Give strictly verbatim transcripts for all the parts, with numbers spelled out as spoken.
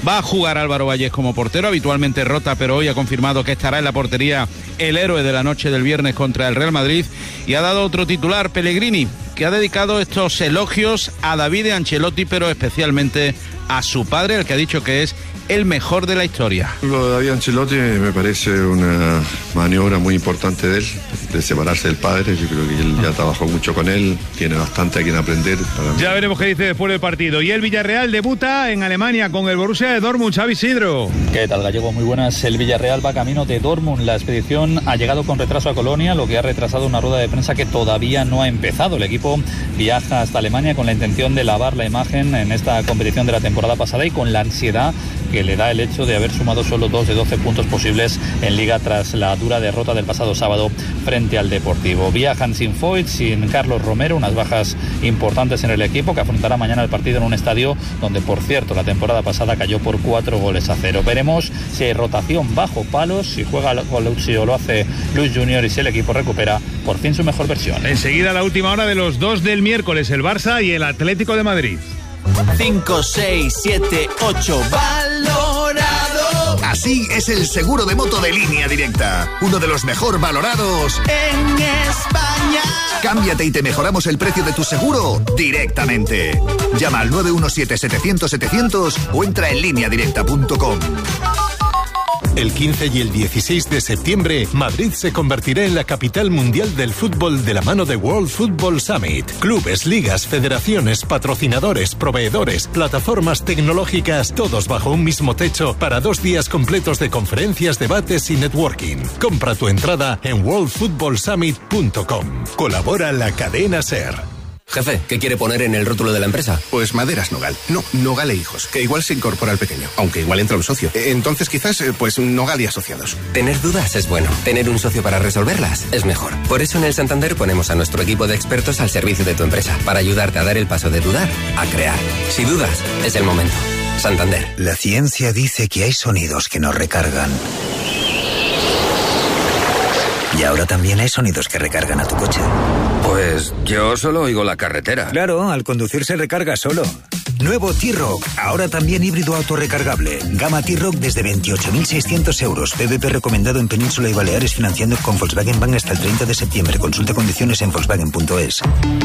Va a jugar Álvaro Vallés como portero, habitualmente rota, pero hoy ha confirmado que estará en la portería el héroe de la noche del viernes contra el Real Madrid, y ha dado otro titular, Pellegrini, que ha dedicado estos elogios a David Ancelotti, pero especialmente a su padre, el que ha dicho que es el mejor de la historia. Lo de David Ancelotti me parece una maniobra muy importante de él, de separarse del padre. Yo creo que él ya trabajó mucho con él, tiene bastante a quien aprender. Ya veremos qué dice después del partido. Y el Villarreal debuta en Alemania con el Borussia de Dortmund. Xavi Isidro. ¿Qué tal, Gallego? Muy buenas. El Villarreal va camino de Dortmund. La expedición ha llegado con retraso a Colonia, lo que ha retrasado una rueda de prensa que todavía no ha empezado. El equipo viaja hasta Alemania con la intención de lavar la imagen en esta competición de la temporada pasada y con la ansiedad que le da el hecho de haber sumado solo dos de doce puntos posibles en Liga tras la dura derrota del pasado sábado frente al Deportivo. Viajan sin Foyt, sin Carlos Romero, unas bajas importantes en el equipo, que afrontará mañana el partido en un estadio donde, por cierto, la temporada pasada cayó por cuatro goles a cero. Veremos si hay rotación bajo palos, si juega Colucci o lo hace Luis Junior, y si el equipo recupera por fin su mejor versión. Enseguida la última hora de los dos del miércoles, el Barça y el Atlético de Madrid. cinco, seis, siete, ocho, valorado. Así es el seguro de moto de Línea Directa, uno de los mejor valorados en España. Cámbiate y te mejoramos el precio de tu seguro directamente. Llama al nueve uno siete, setecientos, setecientos o entra en línea directa punto com. El quince y el dieciséis de septiembre, Madrid se convertirá en la capital mundial del fútbol de la mano de World Football Summit. Clubes, ligas, federaciones, patrocinadores, proveedores, plataformas tecnológicas, todos bajo un mismo techo para dos días completos de conferencias, debates y networking. Compra tu entrada en world football summit punto com. Colabora la cadena SER. Jefe, ¿qué quiere poner en el rótulo de la empresa? Pues Maderas Nogal. No, Nogal e Hijos, que igual se incorpora al pequeño, aunque igual entra un socio. Entonces quizás, pues Nogal y Asociados. Tener dudas es bueno. Tener un socio para resolverlas es mejor. Por eso en el Santander ponemos a nuestro equipo de expertos al servicio de tu empresa, para ayudarte a dar el paso de dudar a crear. Si dudas, es el momento. Santander. La ciencia dice que hay sonidos que nos recargan. Y ahora también hay sonidos que recargan a tu coche. Pues yo solo oigo la carretera. Claro, al conducir se recarga solo. Nuevo T-Roc, ahora también híbrido autorrecargable. Gama T-Roc desde veintiocho mil seiscientos euros. P V P recomendado en Península y Baleares, financiando con Volkswagen Bank hasta el treinta de septiembre. Consulta condiciones en volkswagen punto es.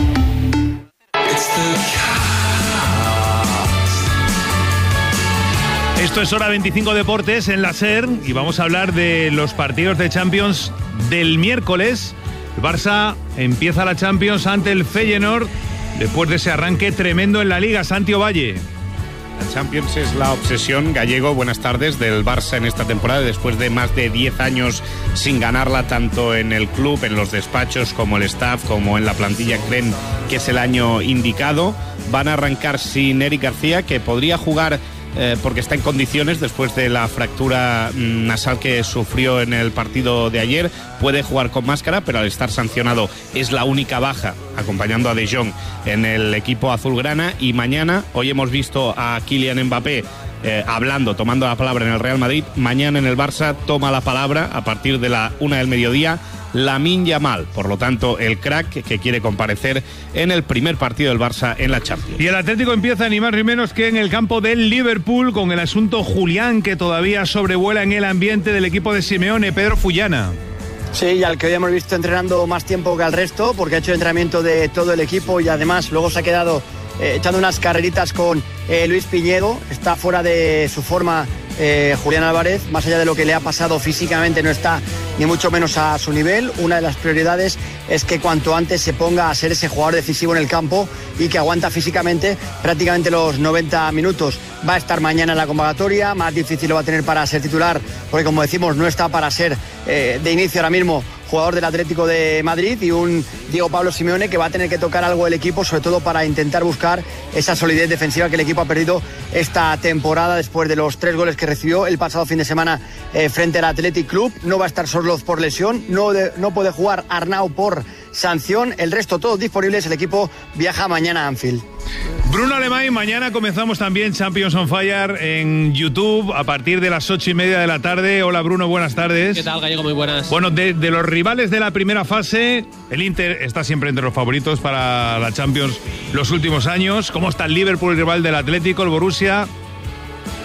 Esto es Hora veinticinco Deportes en la SER y vamos a hablar de los partidos de Champions del miércoles. El Barça empieza la Champions ante el Feyenoord después de ese arranque tremendo en la Liga. Santi Ovalle. La Champions es la obsesión, Gallego, buenas tardes, del Barça en esta temporada, después de más de diez años sin ganarla, tanto en el club, en los despachos, como el staff, como en la plantilla. Creen que es el año indicado. Van a arrancar sin Eric García, que podría jugar Eh, porque está en condiciones después de la fractura mm, nasal que sufrió en el partido de ayer. Puede jugar con máscara, pero al estar sancionado es la única baja, acompañando a De Jong en el equipo azulgrana. Y mañana, hoy hemos visto a Kylian Mbappé eh, hablando, tomando la palabra en el Real Madrid. Mañana en el Barça toma la palabra a partir de la una del mediodía Lamine Yamal, por lo tanto el crack que quiere comparecer en el primer partido del Barça en la Champions. Y el Atlético empieza ni más ni menos que en el campo del Liverpool con el asunto Julián, que todavía sobrevuela en el ambiente del equipo de Simeone. Pedro Fullana. Sí, y al que hoy hemos visto entrenando más tiempo que al resto, porque ha hecho entrenamiento de todo el equipo y además luego se ha quedado eh, echando unas carreritas con eh, Luis Piñedo. Está fuera de su forma eh, Julián Álvarez, más allá de lo que le ha pasado físicamente, no está ni mucho menos a su nivel. Una de las prioridades es que cuanto antes se ponga a ser ese jugador decisivo en el campo y que aguanta físicamente prácticamente los noventa minutos. Va a estar mañana en la convocatoria, más difícil lo va a tener para ser titular, porque como decimos no está para ser eh, de inicio ahora mismo jugador del Atlético de Madrid, y un Diego Pablo Simeone que va a tener que tocar algo el equipo, sobre todo para intentar buscar esa solidez defensiva que el equipo ha perdido esta temporada después de los tres goles que recibió el pasado fin de semana eh, frente al Athletic Club. No va a estar Sorloz por lesión, no, de, no puede jugar Arnau por sanción, el resto todos disponibles. El equipo viaja mañana a Anfield. Bruno Alemán, mañana comenzamos también Champions on Fire en YouTube a partir de las ocho y media de la tarde. Hola Bruno, buenas tardes. ¿Qué tal, Gallego? Muy buenas. Bueno, de, de los rivales de la primera fase, el Inter está siempre entre los favoritos para la Champions los últimos años. ¿Cómo está el Liverpool, el rival del Atlético, el Borussia?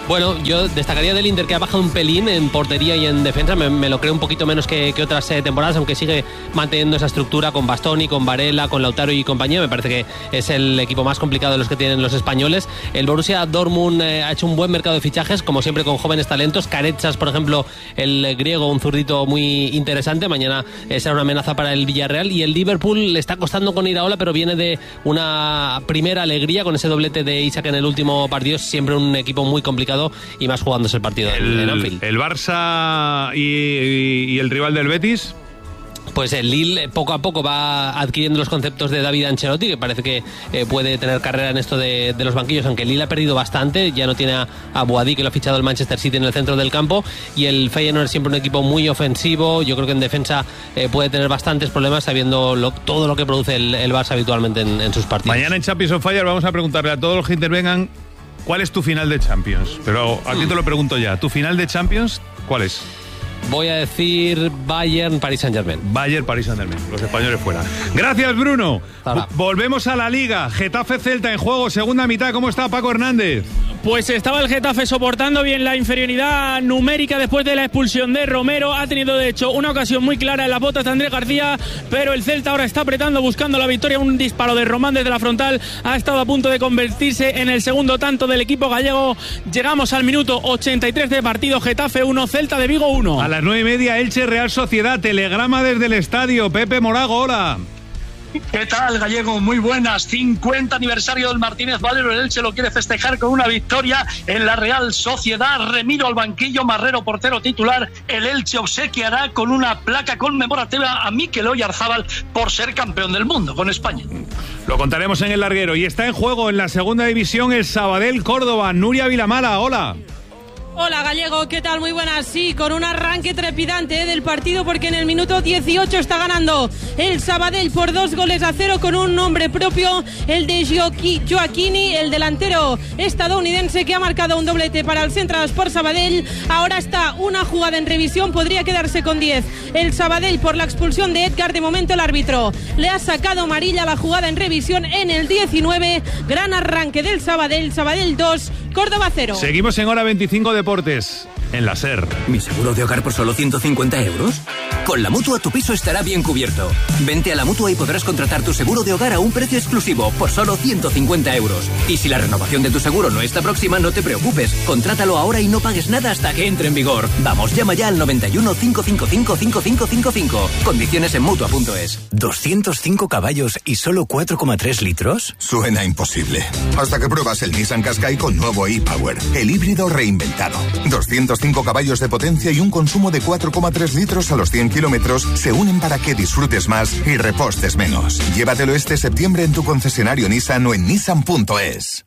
Bueno, yo destacaría del Inter que ha bajado un pelín en portería y en defensa, me, me lo creo un poquito menos que, que otras eh, temporadas, aunque sigue manteniendo esa estructura con Bastoni, con Varela, con Lautaro y compañía. Me parece que es el equipo más complicado de los que tienen los españoles. El Borussia Dortmund eh, ha hecho un buen mercado de fichajes, como siempre con jóvenes talentos. Carechas, por ejemplo, el griego, un zurdito muy interesante. Mañana eh, será una amenaza para el Villarreal. Y el Liverpool le está costando con Iraola, pero viene de una primera alegría con ese doblete de Isaac en el último partido. Es siempre un equipo muy complicado y más jugándose el partido el, en Anfield. ¿El Barça y, y, y el rival del Betis? Pues el Lille poco a poco va adquiriendo los conceptos de David Ancelotti, que parece que eh, puede tener carrera en esto de, de los banquillos, aunque el Lille ha perdido bastante. Ya no tiene a, a Boadí, que lo ha fichado el Manchester City en el centro del campo, y el Feyenoord es siempre un equipo muy ofensivo. Yo creo que en defensa eh, puede tener bastantes problemas, sabiendo lo, todo lo que produce el, el Barça habitualmente en, en sus partidos. Mañana en Champions on Fire vamos a preguntarle a todos los que intervengan ¿cuál es tu final de Champions? Pero aquí te lo pregunto ya. ¿Tu final de Champions cuál es? Voy a decir Bayern, Paris Saint-Germain. Bayern, Paris Saint-Germain. Los españoles fuera. Gracias, Bruno. Volvemos a la Liga. Getafe-Celta en juego, segunda mitad. ¿Cómo está Paco Hernández? Pues estaba el Getafe soportando bien la inferioridad numérica después de la expulsión de Romero. Ha tenido, de hecho, una ocasión muy clara en las botas de Andrés García, pero el Celta ahora está apretando, buscando la victoria. Un disparo de Román desde la frontal ha estado a punto de convertirse en el segundo tanto del equipo gallego. Llegamos al minuto ochenta y tres de partido. Getafe uno, Celta de Vigo uno. A las nueve y media, Elche Real Sociedad. Telegrama desde el estadio. Pepe Morago, hola. ¿Qué tal, Gallego? Muy buenas. cincuenta aniversario del Martínez Valero. El Elche lo quiere festejar con una victoria en la Real Sociedad. Remiro al banquillo, Marrero portero titular. El Elche obsequiará con una placa conmemorativa a Mikel Oyarzábal por ser campeón del mundo con España. Lo contaremos en el larguero. Y está en juego en la segunda división el Sabadell Córdoba. Nuria Vilamala, hola. Hola, Gallego, ¿qué tal? Muy buenas. Sí, con un arranque trepidante del partido, porque en el minuto dieciocho está ganando el Sabadell por dos goles a cero con un nombre propio, el de Gioacchini, el delantero estadounidense que ha marcado un doblete para el Central Sport Sabadell. Ahora está una jugada en revisión, podría quedarse con diez el Sabadell por la expulsión de Edgar. De momento el árbitro le ha sacado amarilla. La jugada en revisión en el diecinueve. Gran arranque del Sabadell. Sabadell dos, Córdoba cero. Seguimos en hora veinticinco Deportes, en la SER. ¿Mi seguro de hogar por solo ciento cincuenta euros? Con la Mutua tu piso estará bien cubierto. Vente a la Mutua y podrás contratar tu seguro de hogar a un precio exclusivo por solo ciento cincuenta euros. Y si la renovación de tu seguro no está próxima, no te preocupes. Contrátalo ahora y no pagues nada hasta que entre en vigor. Vamos, llama ya al noventa y uno, cinco cinco cinco, cinco cinco cinco cinco. Condiciones en Mutua punto es. ¿doscientos cinco caballos y solo cuatro coma tres litros? Suena imposible. Hasta que pruebas el Nissan Qashqai con nuevo e-Power, el híbrido reinventado. doscientos cinco caballos de potencia y un consumo de cuatro coma tres litros a los cien kilómetros se unen para que disfrutes más y repostes menos. Llévatelo este septiembre en tu concesionario Nissan o en Nissan punto es.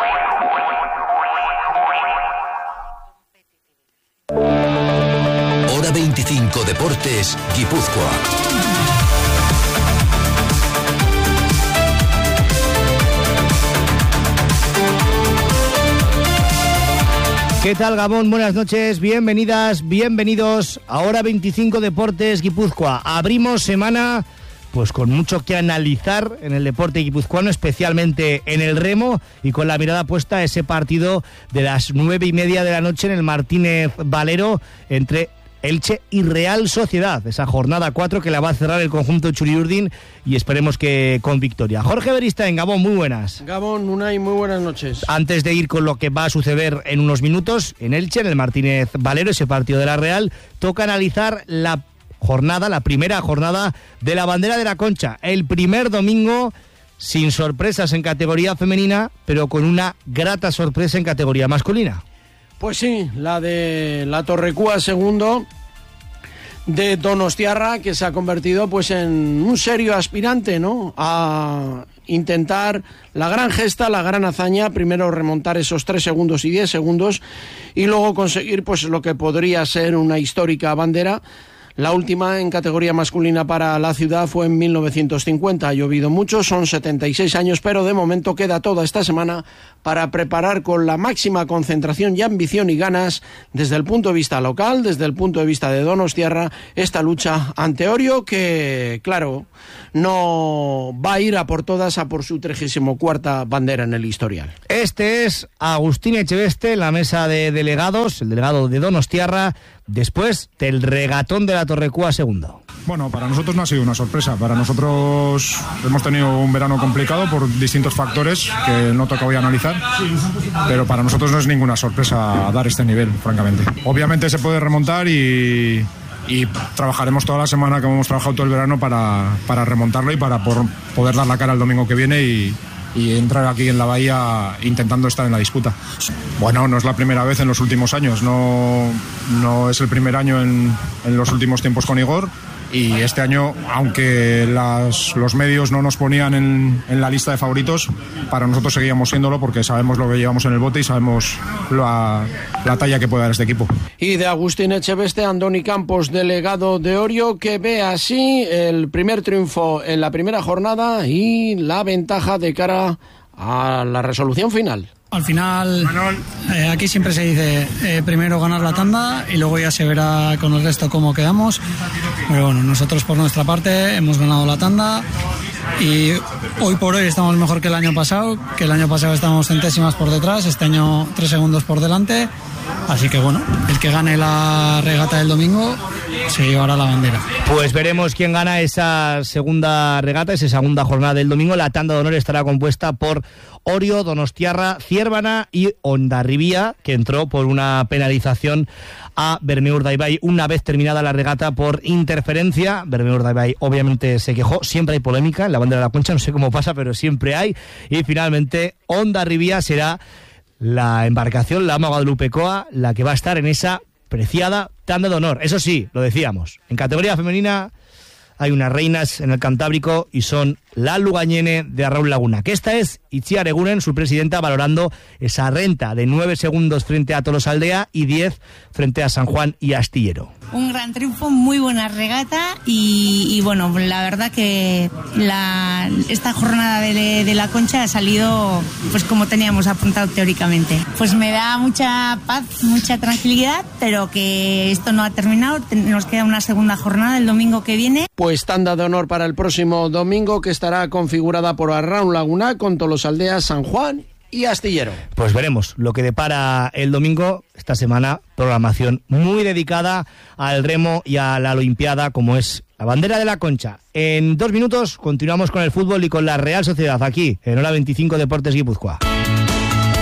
Hora veinticinco Deportes, Guipúzcoa. ¿Qué tal, Gabón? Buenas noches, bienvenidas, bienvenidos a Hora veinticinco Deportes Guipúzcoa. Abrimos semana pues con mucho que analizar en el deporte guipuzcoano, especialmente en el remo, y con la mirada puesta a ese partido de las nueve y media de la noche en el Martínez Valero entre Elche y Real Sociedad, esa jornada cuatro que la va a cerrar el conjunto Churiurdin, y esperemos que con victoria. Jorge Berista en Gabón, muy buenas. Gabón, Unai, muy buenas noches. Antes de ir con lo que va a suceder en unos minutos en Elche, en el Martínez Valero, ese partido de la Real, toca analizar la jornada, la primera jornada de la Bandera de la Concha, el primer domingo sin sorpresas en categoría femenina, pero con una grata sorpresa en categoría masculina. Pues sí, la de la Torrecúa segundo de Donostiarra, que se ha convertido pues en un serio aspirante, ¿no?, a intentar la gran gesta, la gran hazaña, primero remontar esos tres segundos y diez segundos y luego conseguir pues lo que podría ser una histórica bandera. La última en categoría masculina para la ciudad fue en mil novecientos cincuenta. Ha llovido mucho, son setenta y seis años, pero de momento queda toda esta semana para preparar con la máxima concentración y ambición y ganas, desde el punto de vista local, desde el punto de vista de donostiarra, esta lucha ante Orio, que, claro, no va a ir a por todas, a por su trigésimo cuarta bandera en el historial. Este es Agustín Echeveste, la mesa de delegados, el delegado de donostiarra, después del regatón de la Torrecúa segundo. Bueno, para nosotros no ha sido una sorpresa. Para nosotros hemos tenido un verano complicado por distintos factores que no toca hoy analizar, pero para nosotros no es ninguna sorpresa dar este nivel, francamente. Obviamente se puede remontar y, y trabajaremos toda la semana, como hemos trabajado todo el verano, para, para remontarlo y para por, poder dar la cara el domingo que viene y, y entrar aquí en la Bahía intentando estar en la disputa. Bueno, no es la primera vez en los últimos años, no, no es el primer año en, en los últimos tiempos con Igor. Y este año, aunque las, los medios no nos ponían en, en la lista de favoritos, para nosotros seguíamos siéndolo porque sabemos lo que llevamos en el bote y sabemos la, la talla que puede dar este equipo. Y de Agustín Echeveste, Andoni Campos, delegado de Orio, que ve así el primer triunfo en la primera jornada y la ventaja de cara a la resolución final. Al final, eh, aquí siempre se dice eh, primero ganar la tanda y luego ya se verá con el resto cómo quedamos. Pero bueno, nosotros por nuestra parte hemos ganado la tanda y hoy por hoy estamos mejor que el año pasado, que el año pasado estábamos centésimas por detrás, este año tres segundos por delante. Así que bueno, el que gane la regata del domingo se llevará la bandera. Pues veremos quién gana esa segunda regata, esa segunda jornada del domingo. La tanda de honor estará compuesta por Orio, Donostiarra, Ciervana y Hondarribía, que entró por una penalización a Bermeo Urdaibai una vez terminada la regata por interferencia. Bermeo Urdaibai obviamente se quejó, siempre hay polémica en la bandera de la Concha, no sé cómo pasa, pero siempre hay. Y finalmente Hondarribía será la embarcación, la Ama Guadalupe Coa, la que va a estar en esa preciada tanda de honor. Eso sí, lo decíamos, en categoría femenina hay unas reinas en el Cantábrico y son la Lugañene de Arraúl Laguna, que esta es Itziar Eguren, su presidenta, valorando esa renta de nueve segundos frente a Tolosaldea y diez frente a San Juan y Astillero. Un gran triunfo, muy buena regata y, y bueno, la verdad que la, esta jornada de, de la Concha ha salido pues como teníamos apuntado teóricamente. Pues me da mucha paz, mucha tranquilidad, pero que esto no ha terminado, nos queda una segunda jornada el domingo que viene. Pues tanda de honor para el próximo domingo, que estará configurada por Arraun Laguna con Tolosaldea, San Juan y Astillero. Pues veremos lo que depara el domingo. Esta semana programación muy dedicada al remo y a la Olimpiada, como es la bandera de la Concha. En dos minutos continuamos con el fútbol y con la Real Sociedad aquí en Hora veinticinco Deportes Guipúzcoa.